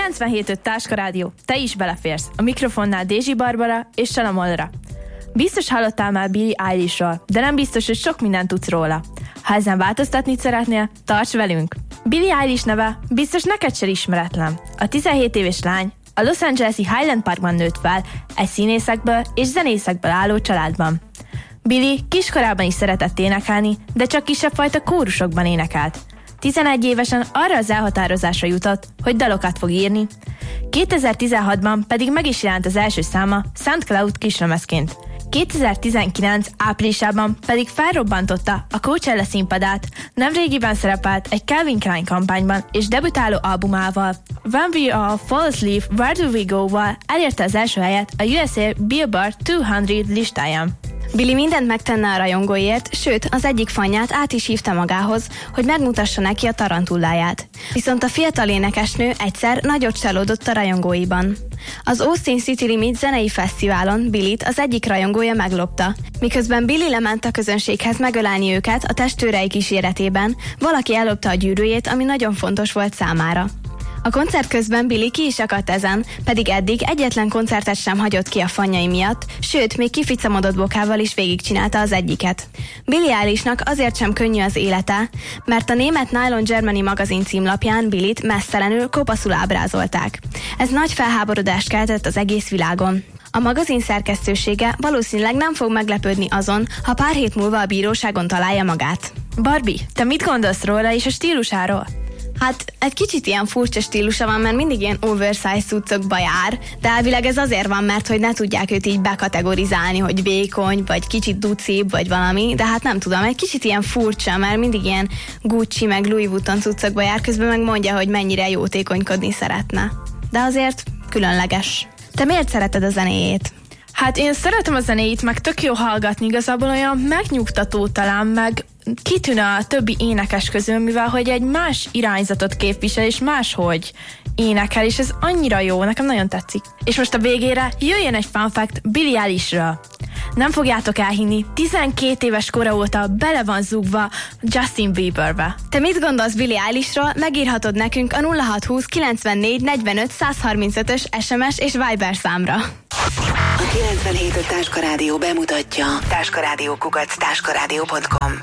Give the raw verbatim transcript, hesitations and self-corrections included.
kilencvenhét öt Táska Rádió, te is beleférsz. A mikrofonnál Dézsi Barbara és Salamolra. Biztos hallottál már Billie Eilishról, de nem biztos, hogy sok mindent tudsz róla. Ha ezen változtatni szeretnél, tarts velünk! Billie Eilish neve biztos neked sem ismeretlen. A tizenhét éves lány a Los Angeles-i Highland Parkban nőtt fel, egy színészekből és zenészekből álló családban. Billie kiskorában is szeretett énekelni, de csak kisebb fajta kórusokban énekelt. tizenegy évesen arra az elhatározásra jutott, hogy dalokat fog írni. kétezer-tizenhatban pedig meg is jelent az első száma Saint Cloud kislemezként. kétezer-tizenkilenc áprilisában pedig felrobbantotta a Coachella színpadát, nemrégiben szerepelt egy Calvin Klein kampányban és debütáló albumával. When We All Fall Asleep, Where Do We Go-val elérte az első helyet a U S A Billboard kétszáz listáján. Billie mindent megtenne a rajongóért, sőt, az egyik fanját át is hívta magához, hogy megmutassa neki a tarantulláját. Viszont a fiatal énekesnő egyszer nagyot csalódott a rajongóiban. Az Austin City Limit zenei fesztiválon Billie-t az egyik rajongója meglopta. Miközben Billie lement a közönséghez megölelni őket a testőrei kíséretében, valaki ellopta a gyűrűjét, ami nagyon fontos volt számára. A koncert közben Billie ki is akadt ezen, pedig eddig egyetlen koncertet sem hagyott ki a fanjai miatt, sőt, még kificamodott bokával is végigcsinálta az egyiket. Billie Eilishnak azért sem könnyű az élete, mert a német Nylon Germany magazin címlapján Billie-t meztelenül, kopaszul ábrázolták. Ez nagy felháborodást keltett az egész világon. A magazin szerkesztősége valószínűleg nem fog meglepődni azon, ha pár hét múlva a bíróságon találja magát. Barbie, te mit gondolsz róla és a stílusáról? Hát egy kicsit ilyen furcsa stílusa van, mert mindig ilyen oversize cuccokba jár, de elvileg ez azért van, mert hogy ne tudják őt így bekategorizálni, hogy vékony, vagy kicsit ducibb, vagy valami, de hát nem tudom, egy kicsit ilyen furcsa, mert mindig ilyen Gucci meg Louis Vuitton cuccokba jár, közben meg mondja, hogy mennyire jótékonykodni szeretne. De azért különleges. Te miért szereted a zenéjét? Hát én szeretem a zenéit, meg tök jó hallgatni, igazából olyan megnyugtató talán, meg kitűnő a többi énekes közül, mivel hogy egy más irányzatot képvisel, és máshogy énekel, és ez annyira jó, nekem nagyon tetszik. És most a végére jöjjön egy fun fact Billie Eilishről. Nem fogjátok elhinni, tizenkét éves kora óta bele van zúgva Justin Bieberbe. Te mit gondolsz Billie Eilishról? Megírhatod nekünk a nulla hat húsz kilencvennégy negyvenöt százharmincötös es em es és Viber számra. A kilencvenhét öt Táska Rádió bemutatja táskarádió kukac táskarádió pont com.